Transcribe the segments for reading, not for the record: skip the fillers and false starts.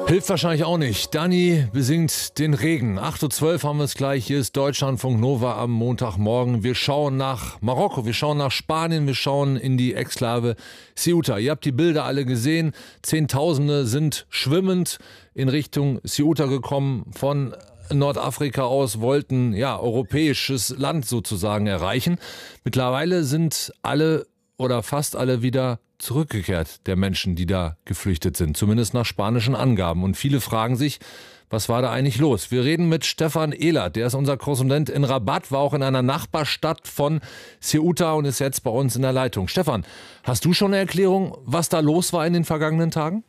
Hilft wahrscheinlich auch nicht. Dani besingt den Regen. 8:12 Uhr haben wir es gleich. Hier ist Deutschlandfunk Nova am Montagmorgen. Wir schauen nach Marokko, wir schauen nach Spanien, wir schauen in die Exklave Ceuta. Ihr habt die Bilder alle gesehen. Zehntausende sind schwimmend in Richtung Ceuta gekommen von Nordafrika aus, wollten europäisches Land sozusagen erreichen. Mittlerweile sind alle oder fast alle wieder zurückgekehrt, der Menschen, die da geflüchtet sind, zumindest nach spanischen Angaben. Und viele fragen sich, was war da eigentlich los? Wir reden mit Stefan Ehlert, der ist unser Korrespondent in Rabat, war auch in einer Nachbarstadt von Ceuta und ist jetzt bei uns in der Leitung. Stefan, hast du schon eine Erklärung, was da los war in den vergangenen Tagen?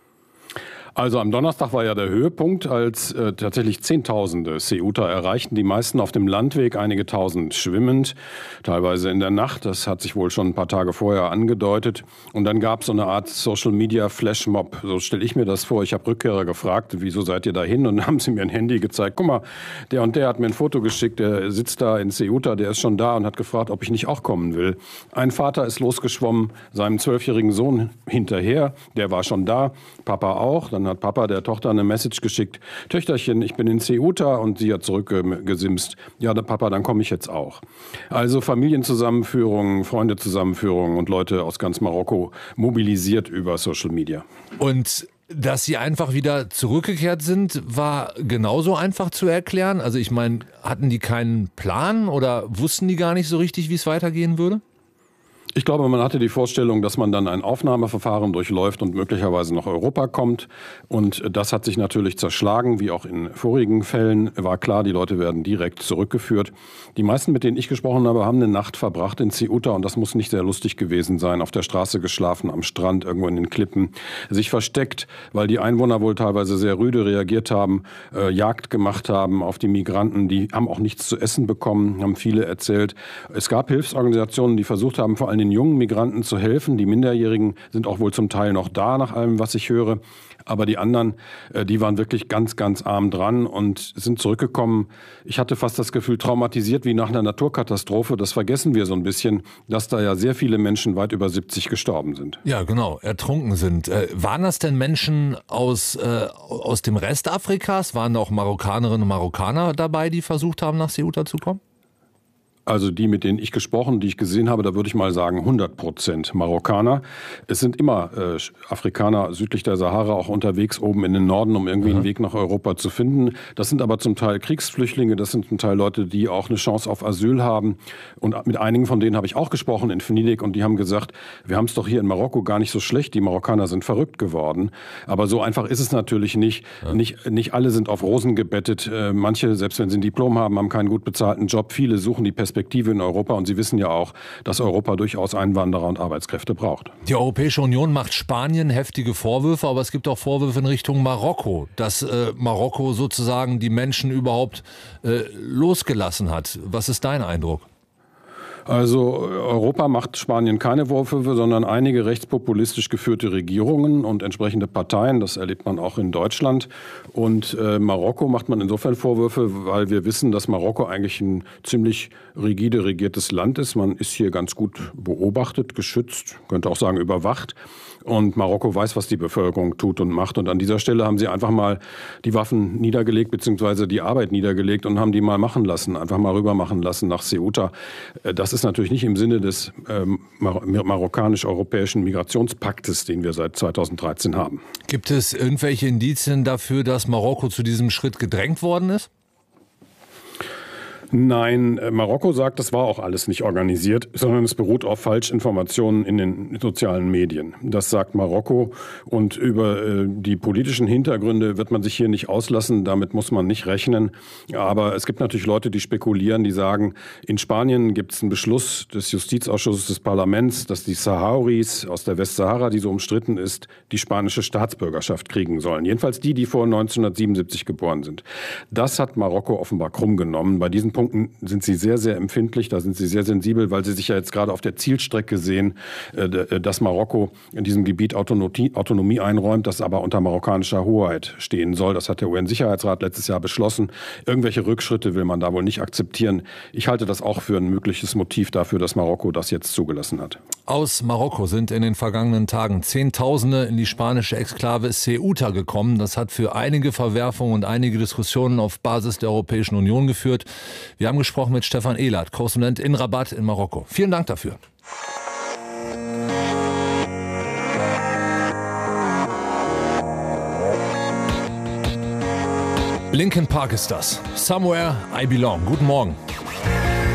Also am Donnerstag war ja der Höhepunkt, als tatsächlich Zehntausende Ceuta erreichten, die meisten auf dem Landweg, einige tausend schwimmend, teilweise in der Nacht. Das hat sich wohl schon ein paar Tage vorher angedeutet. Und dann gab es so eine Art Social-Media-Flashmob, so stelle ich mir das vor. Ich habe Rückkehrer gefragt, wieso seid ihr da hin? Und dann haben sie mir ein Handy gezeigt. Guck mal, der und der hat mir ein Foto geschickt, der sitzt da in Ceuta, der ist schon da und hat gefragt, ob ich nicht auch kommen will. Ein Vater ist losgeschwommen, seinem 12-jährigen Sohn hinterher, der war schon da, Papa auch. Dann hat Papa der Tochter eine Message geschickt, Töchterchen, ich bin in Ceuta, und sie hat zurückgesimst, ja, Papa, dann komme ich jetzt auch. Also Familienzusammenführungen, Freundezusammenführungen und Leute aus ganz Marokko mobilisiert über Social Media. Und dass sie einfach wieder zurückgekehrt sind, war genauso einfach zu erklären? Also ich meine, hatten die keinen Plan oder wussten die gar nicht so richtig, wie es weitergehen würde? Ich glaube, man hatte die Vorstellung, dass man dann ein Aufnahmeverfahren durchläuft und möglicherweise nach Europa kommt. Und das hat sich natürlich zerschlagen, wie auch in vorigen Fällen. War klar, die Leute werden direkt zurückgeführt. Die meisten, mit denen ich gesprochen habe, haben eine Nacht verbracht in Ceuta. Und das muss nicht sehr lustig gewesen sein. Auf der Straße geschlafen, am Strand, irgendwo in den Klippen. Sich versteckt, weil die Einwohner wohl teilweise sehr rüde reagiert haben, Jagd gemacht haben auf die Migranten. Die haben auch nichts zu essen bekommen, haben viele erzählt. Es gab Hilfsorganisationen, die versucht haben, vor allem den jungen Migranten zu helfen. Die Minderjährigen sind auch wohl zum Teil noch da, nach allem, was ich höre. Aber die anderen, die waren wirklich ganz, ganz arm dran und sind zurückgekommen. Ich hatte fast das Gefühl, traumatisiert wie nach einer Naturkatastrophe. Das vergessen wir so ein bisschen, dass da ja sehr viele Menschen, weit über 70, gestorben sind. Ja, genau, ertrunken sind. Waren das denn Menschen aus dem Rest Afrikas? Waren auch Marokkanerinnen und Marokkaner dabei, die versucht haben, nach Ceuta zu kommen? Also die, mit denen ich gesprochen, die ich gesehen habe, da würde ich mal sagen 100% Marokkaner. Es sind immer Afrikaner südlich der Sahara auch unterwegs, oben in den Norden, um irgendwie einen Weg nach Europa zu finden. Das sind aber zum Teil Kriegsflüchtlinge, das sind zum Teil Leute, die auch eine Chance auf Asyl haben. Und mit einigen von denen habe ich auch gesprochen in Venedig und die haben gesagt, wir haben es doch hier in Marokko gar nicht so schlecht, die Marokkaner sind verrückt geworden. Aber so einfach ist es natürlich nicht. Ja. Nicht alle sind auf Rosen gebettet. Manche, selbst wenn sie ein Diplom haben, haben keinen gut bezahlten Job. Viele suchen die Perspektive in Europa und Sie wissen ja auch, dass Europa durchaus Einwanderer und Arbeitskräfte braucht. Die Europäische Union macht Spanien heftige Vorwürfe, aber es gibt auch Vorwürfe in Richtung Marokko, dass Marokko sozusagen die Menschen überhaupt losgelassen hat. Was ist dein Eindruck? Also Europa macht Spanien keine Vorwürfe, sondern einige rechtspopulistisch geführte Regierungen und entsprechende Parteien. Das erlebt man auch in Deutschland. Und Marokko macht man insofern Vorwürfe, weil wir wissen, dass Marokko eigentlich ein ziemlich rigide regiertes Land ist. Man ist hier ganz gut beobachtet, geschützt, könnte auch sagen überwacht. Und Marokko weiß, was die Bevölkerung tut und macht. Und an dieser Stelle haben sie einfach mal die Waffen niedergelegt, beziehungsweise die Arbeit niedergelegt und haben die mal machen lassen, einfach mal rüber machen lassen nach Ceuta. Das ist natürlich nicht im Sinne des marokkanisch-europäischen Migrationspaktes, den wir seit 2013 haben. Gibt es irgendwelche Indizien dafür, dass Marokko zu diesem Schritt gedrängt worden ist? Nein, Marokko sagt, das war auch alles nicht organisiert, sondern es beruht auf Falschinformationen in den sozialen Medien. Das sagt Marokko und über die politischen Hintergründe wird man sich hier nicht auslassen, damit muss man nicht rechnen. Aber es gibt natürlich Leute, die spekulieren, die sagen, in Spanien gibt es einen Beschluss des Justizausschusses des Parlaments, dass die Sahrawis aus der Westsahara, die so umstritten ist, die spanische Staatsbürgerschaft kriegen sollen. Jedenfalls die vor 1977 geboren sind. Das hat Marokko offenbar krumm genommen. Bei diesen Punkten sind sie sehr, sehr empfindlich, da sind sie sehr sensibel, weil sie sich ja jetzt gerade auf der Zielstrecke sehen, dass Marokko in diesem Gebiet Autonomie einräumt, das aber unter marokkanischer Hoheit stehen soll. Das hat der UN-Sicherheitsrat letztes Jahr beschlossen. Irgendwelche Rückschritte will man da wohl nicht akzeptieren. Ich halte das auch für ein mögliches Motiv dafür, dass Marokko das jetzt zugelassen hat. Aus Marokko sind in den vergangenen Tagen Zehntausende in die spanische Exklave Ceuta gekommen. Das hat für einige Verwerfungen und einige Diskussionen auf Basis der Europäischen Union geführt. Wir haben gesprochen mit Stefan Ehlert, Korrespondent in Rabat in Marokko. Vielen Dank dafür. Linkin Park ist das. Somewhere I Belong. Guten Morgen.